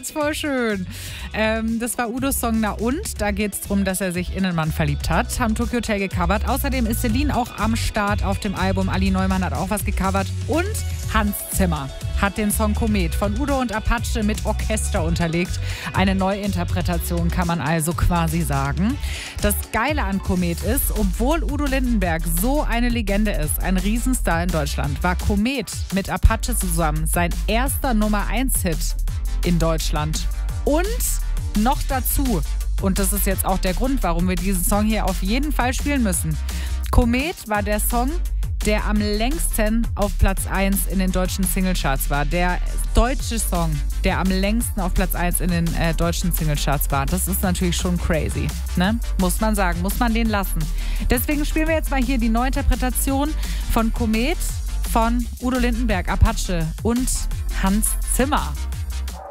jetzt voll schön. Das war Udos Song Na und. Da geht es darum, dass er sich in einen Mann verliebt hat. Haben Tokyo Hotel gecovert. Außerdem ist Celine auch am Start auf dem Album. Ali Neumann hat auch was gecovert. Und Hans Zimmer hat den Song Komet von Udo und Apache mit Orchester unterlegt. Eine Neuinterpretation kann man also quasi sagen. Das Geile an Komet ist, obwohl Udo Lindenberg so eine Legende ist, ein Riesenstar in Deutschland, war Komet mit Apache zusammen sein erster Nummer-1-Hit in Deutschland. Und noch dazu, und das ist jetzt auch der Grund, warum wir diesen Song hier auf jeden Fall spielen müssen. Komet war der Song, der am längsten auf Platz 1 in den deutschen Singlecharts war. Der deutsche Song, der am längsten auf Platz 1 in den deutschen Singlecharts war. Das ist natürlich schon crazy, ne? Muss man sagen, muss man den lassen. Deswegen spielen wir jetzt mal hier die Neuinterpretation von Komet von Udo Lindenberg, Apache und Hans Zimmer.